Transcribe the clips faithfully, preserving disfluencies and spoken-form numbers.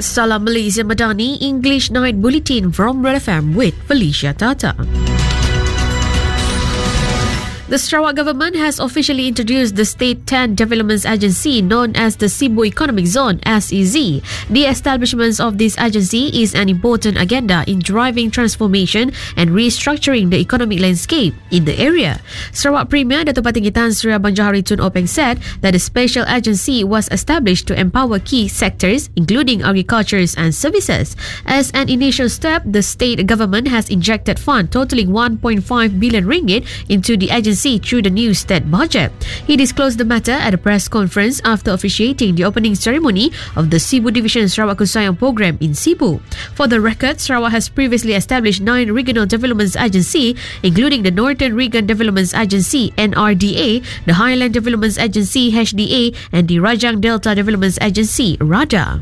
Salam Malaysia Madani, English Night Bulletin from Red F M with Felicia Tata. The Sarawak government has officially introduced the State ten Development Agency known as the Cebu Economic Zone S E Z. The establishment of this agency is an important agenda in driving transformation and restructuring the economic landscape in the area. Sarawak Premier Dato' Patinggi Tan Sri Abang Johari Tun Openg said that the special agency was established to empower key sectors including agriculture and services. As an initial step, the state government has injected funds totaling one point five billion ringgit into the agency through the new state budget. He disclosed the matter at a press conference after officiating the opening ceremony of the Cebu Division Sarawak Kusayang program in Cebu. For the record, Sarawak has previously established nine regional development agencies, including the Northern Region Development Agency N R D A, the Highland Development Agency H D A, and the Rajang Delta Development Agency RADA.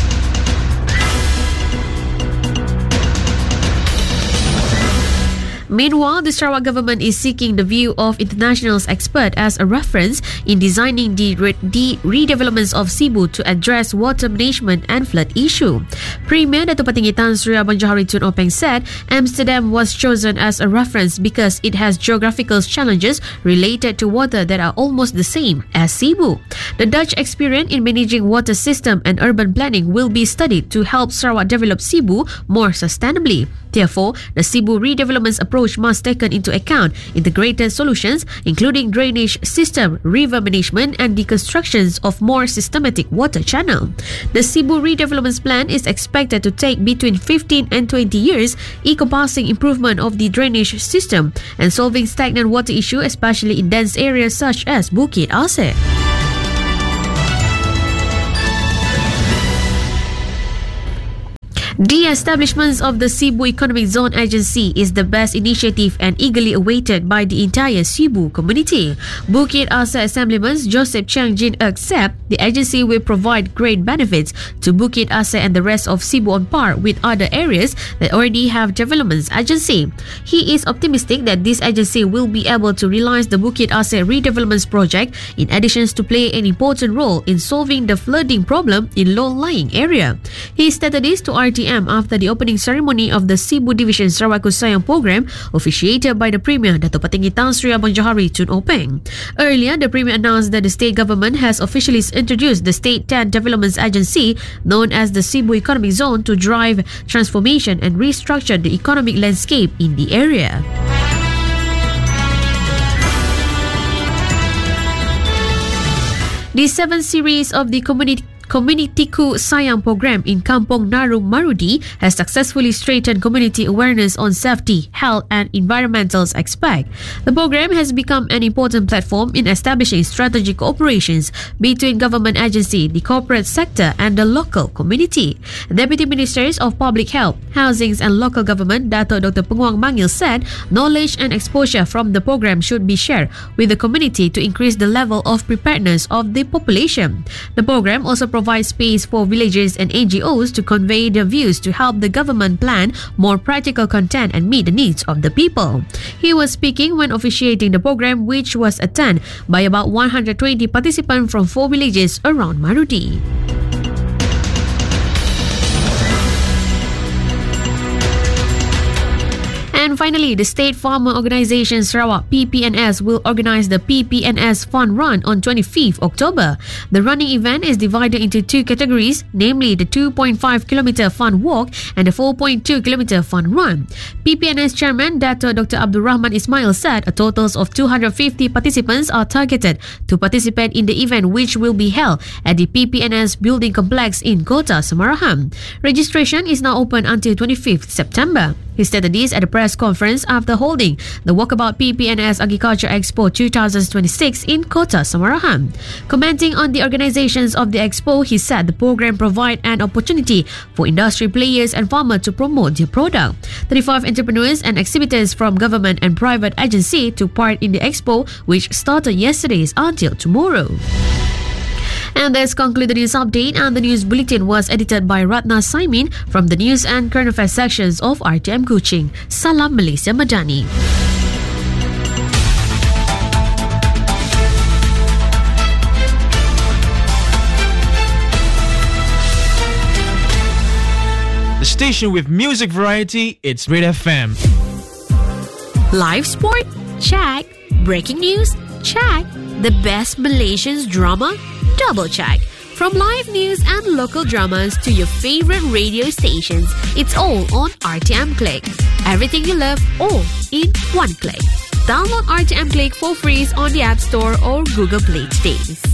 Meanwhile, the Sarawak government is seeking the view of international experts as a reference in designing the, re- the redevelopments of Cebu to address water management and flood issue. Premier Dato' Patinggi Tan Sri Abang Johari Tun Openg said Amsterdam was chosen as a reference because it has geographical challenges related to water that are almost the same as Cebu. The Dutch experience in managing water system and urban planning will be studied to help Sarawak develop Cebu more sustainably. Therefore, the Cebu redevelopment approach must take into account integrated solutions including drainage system, river management and the construction of more systematic water channel. The Cebu redevelopment plan is expected to take between fifteen and twenty years, encompassing improvement of the drainage system and solving stagnant water issue, especially in dense areas such as Bukit Asir. The establishment of the Cebu Economic Zone Agency is the best initiative and eagerly awaited by the entire Cebu community. Bukit Asir Assemblyman Joseph Chiang Jin Ek said the agency will provide great benefits to Bukit Asir and the rest of Cebu on par with other areas that already have development agency. He is optimistic that this agency will be able to realize the Bukit Asir redevelopment project in addition to play an important role in solving the flooding problem in low-lying area. He stated this to R T M after the opening ceremony of the Cebu Division Sarawak Kusayang program officiated by the Premier Dato' Patinggi Tan Sri Abang Johari Tun Openg. Earlier, the Premier announced that the state government has officially introduced the State ten Development Agency known as the Cebu Economic Zone to drive transformation and restructure the economic landscape in the area. The seventh series of the community Community-Ku Sayang program in Kampung Naru Marudi has successfully strengthened community awareness on safety, health and environmental aspects. The program has become an important platform in establishing strategic cooperations between government agency, the corporate sector and the local community. Deputy Ministers of Public Health, Housing and Local Government Dato' Doctor Penguang Mangil said knowledge and exposure from the program should be shared with the community to increase the level of preparedness of the population. The program also provides provide space for villagers and N G Os to convey their views to help the government plan more practical content and meet the needs of the people. He was speaking when officiating the program, which was attended by about one hundred twenty participants from four villages around Marudi. And finally, the State Farmer Organisation Sarawak P P N S will organise the P P N S Fun Run on twenty-fifth October. The running event is divided into two categories, namely the two point five kilometre fun walk and the four point two kilometre fun run. P P N S Chairman Dato' Doctor Abdul Rahman Ismail said a total of two hundred fifty participants are targeted to participate in the event, which will be held at the P P N S Building Complex in Kota Samarahan. Registration is now open until twenty-fifth September. He stated this at a press conference after holding the Walkabout P P N S Agriculture Expo twenty twenty-six in Kota Samarahan. Commenting on the organizations of the expo, he said the program provides an opportunity for industry players and farmers to promote their product. thirty-five entrepreneurs and exhibitors from government and private agency took part in the expo, which started yesterday until tomorrow. And that's concluded the news update, and the news bulletin was edited by Ratna Saimin from the News and Current Affairs sections of R T M Kuching. Salam Malaysia Madani. station with music variety, it's Red F M. Live sport? Check. Breaking news? Check. The best Malaysian drama? Double check. From live news and local dramas to your favorite radio stations, it's all on R T M Click. Everything you love, all in one click. Download R T M Click for free on the App Store or Google Play today.